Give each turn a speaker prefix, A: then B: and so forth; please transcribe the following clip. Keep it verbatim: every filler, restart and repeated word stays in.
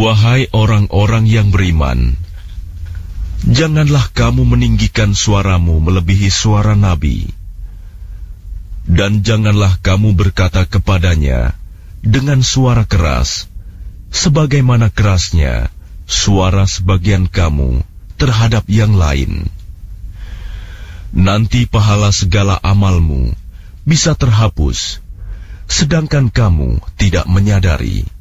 A: Wahai orang-orang yang beriman, janganlah kamu meninggikan suaramu melebihi suara Nabi, dan janganlah kamu berkata kepadanya dengan suara keras, sebagaimana kerasnya suara sebagian kamu terhadap yang lain. Nanti pahala segala amalmu bisa terhapus, sedangkan kamu tidak menyadari.